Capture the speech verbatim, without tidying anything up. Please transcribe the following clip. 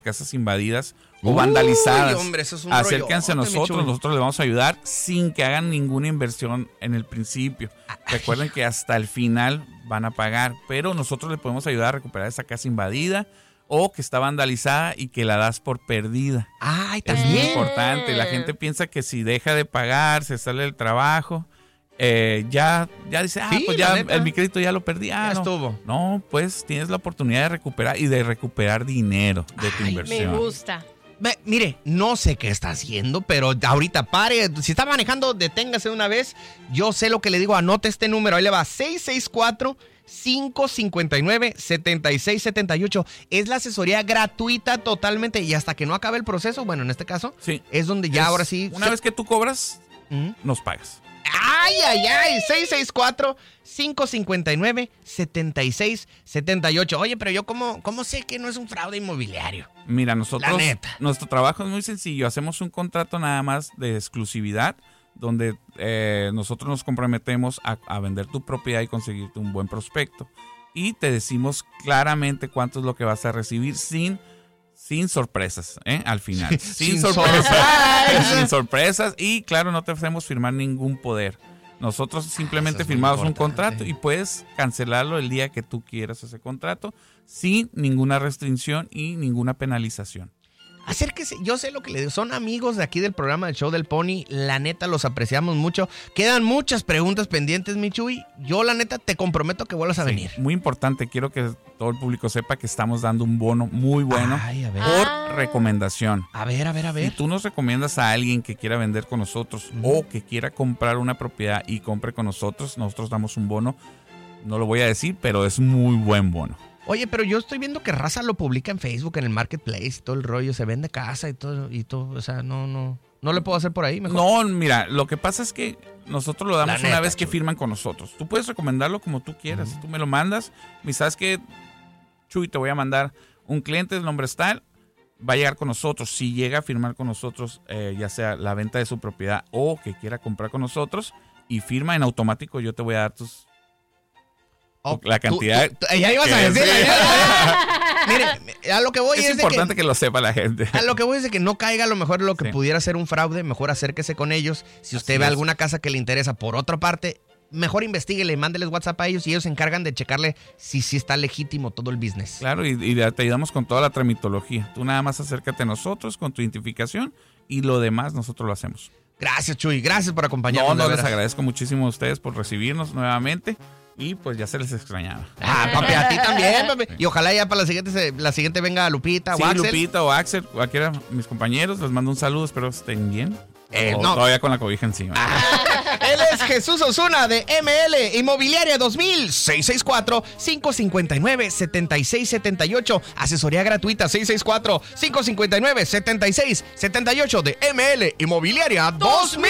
casas invadidas o vandalizadas. Uy, hombre, eso es un Acérquense a rollote, nosotros, nosotros les vamos a ayudar sin que hagan ninguna inversión en el principio. Recuerden que hasta el final van a pagar, pero nosotros les podemos ayudar a recuperar esa casa invadida o que está vandalizada y que la das por perdida. Ay, Es muy también. importante. La gente piensa que si deja de pagar, se sale del trabajo, eh, ya, ya dice, ah, Sí, pues la ya neta. el, mi crédito ya lo perdí. Ah, Ya no. estuvo. No, pues tienes la oportunidad de recuperar y de recuperar dinero de tu Ay, Me inversión. gusta. Ve, mire, no sé qué está haciendo, pero ahorita pare. Si está manejando, deténgase de una vez. Yo sé lo que le digo, anote este número. Ahí le va, seis seis cuatro, cinco cinco nueve, siete seis siete ocho. Es la asesoría gratuita totalmente y hasta que no acabe el proceso, bueno, en este caso, Sí. es donde ya Es- ahora sí... Una vez que tú cobras, ¿Mm? nos pagas. ¡Ay, ay, ay! seis seis cuatro, cinco cinco nueve, siete seis siete ocho. Oye, pero yo cómo, cómo sé que no es un fraude inmobiliario. Mira, nosotros, La neta. nuestro trabajo es muy sencillo. Hacemos un contrato nada más de exclusividad donde eh, nosotros nos comprometemos a, a vender tu propiedad y conseguirte un buen prospecto. Y te decimos claramente cuánto es lo que vas a recibir sin, sin sorpresas, ¿eh? Al final. Sin, Sin sorpresas. sorpresas. Sin sorpresas. Y claro, no te hacemos firmar ningún poder. Nosotros simplemente eso es muy firmamos un importante. contrato y puedes cancelarlo el día que tú quieras ese contrato sin ninguna restricción y ninguna penalización. Acérquese, yo sé lo que le digo, son amigos de aquí del programa del Show del Pony, la neta los apreciamos mucho. Quedan muchas preguntas pendientes, mi Chuy. Yo la neta te comprometo que vuelvas a Sí, venir. muy importante, quiero que todo el público sepa que estamos dando un bono muy bueno Ay, a ver. por Ah. recomendación. A ver, a ver, a Si ver. tú nos recomiendas a alguien que quiera vender con nosotros o que quiera comprar una propiedad y compre con nosotros, nosotros damos un bono. No lo voy a decir, pero es muy buen bono. Oye, pero yo estoy viendo que Raza lo publica en Facebook, en el Marketplace y todo el rollo, se vende casa y todo, y todo, o sea, no, no, no le puedo hacer por ahí mejor. No, mira, lo que pasa es que nosotros lo damos La una neta, vez que Chuy. firman con nosotros. Tú puedes recomendarlo como tú quieras. Tú me lo mandas. Y sabes que, Chuy, te voy a mandar un cliente, el nombre es tal, va a llegar con nosotros. Si llega a firmar con nosotros, eh, ya sea la venta de su propiedad o que quiera comprar con nosotros, y firma en automático, yo te voy a dar tus... Oh, la tú- cantidad tú- tú- ya ibas a que- decir. sí. Mire, a lo que voy es, Es de importante que, que... lo sepa la gente. a lo que voy es de que no caiga a lo mejor lo que Sí. pudiera ser un fraude, mejor acérquese con ellos. Si usted Así ve es. alguna casa que le interesa por otra parte, mejor investiguele, mándeles WhatsApp a ellos y ellos se encargan de checarle si sí está legítimo todo el business. Claro, y, y te ayudamos con toda la tramitología. Tú nada más acércate a nosotros con tu identificación y lo demás nosotros lo hacemos. Gracias, Chuy. Gracias por acompañarnos. No, no, de les veras. agradezco muchísimo a ustedes por recibirnos nuevamente y pues ya se les extrañaba. Ah, papi, a ti también, papi. Y ojalá ya para la siguiente, se- la siguiente venga Lupita Sí, o Axel. Lupita o Axel, cualquiera de mis compañeros, les mando un saludo, espero estén bien. Eh, O no. todavía con la cobija encima. Él es Jesús Osuna de M L Inmobiliaria dos mil, seis seis cuatro, cinco cinco nueve, siete seis siete ocho. Asesoría gratuita seis seis cuatro, cinco cinco nueve, siete seis siete ocho de M L Inmobiliaria dos mil.